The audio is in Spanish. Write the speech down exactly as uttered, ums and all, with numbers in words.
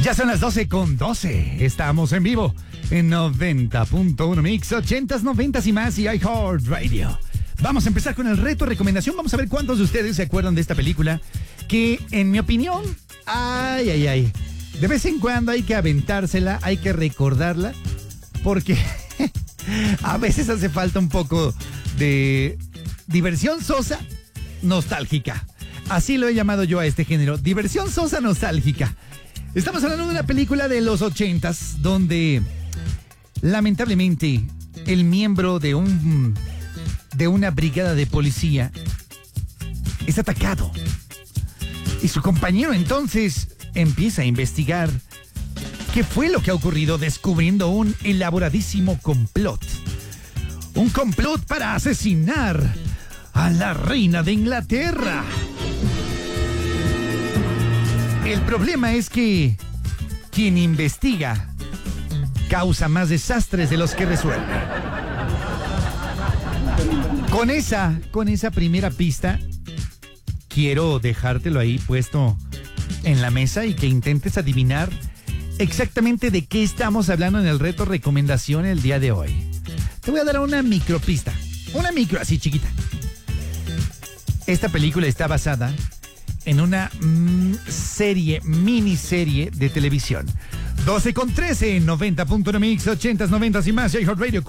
Ya son las doce con doce. Estamos en vivo en noventa punto uno Mix, ochentas, noventas y más y iHeartRadio. Vamos a empezar con el reto recomendación. Vamos a ver cuántos de ustedes se acuerdan de esta película que, en mi opinión, ay, ay, ay, de vez en cuando hay que aventársela, hay que recordarla, porque a veces hace falta un poco de diversión sosa nostálgica. Así lo he llamado yo a este género, diversión sosa nostálgica. Estamos hablando de una película de los ochentas donde lamentablemente el miembro de un de una brigada de policía es atacado y su compañero entonces empieza a investigar qué fue lo que ha ocurrido, descubriendo un elaboradísimo complot. Un complot para asesinar a la reina de Inglaterra. El problema es que quien investiga causa más desastres de los que resuelve. Con esa, con esa primera pista, quiero dejártelo ahí puesto en la mesa y que intentes adivinar exactamente de qué estamos hablando en el reto recomendación el día de hoy. Te voy a dar una micropista, una micro así chiquita. Esta película está basada en una mm, serie, miniserie de televisión. doce con trece, noventa punto uno Mix, ochentas, noventas y más, iHeartRadio.